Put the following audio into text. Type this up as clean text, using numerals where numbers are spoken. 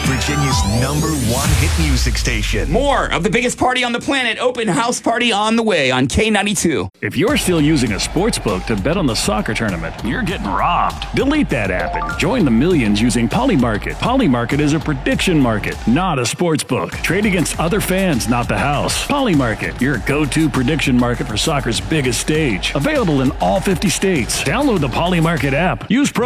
Virginia's #1 hit music station. More of the biggest party on the planet, Open House Party on the way on K92. If you're still using a sports book to bet on the soccer tournament, you're getting robbed. Delete that app and join the millions using Polymarket. Polymarket is a prediction market, not a sports book. Trade against other fans, not the house. Polymarket, your go-to prediction market for soccer's biggest stage. Available in all 50 states. Download the Polymarket app. Use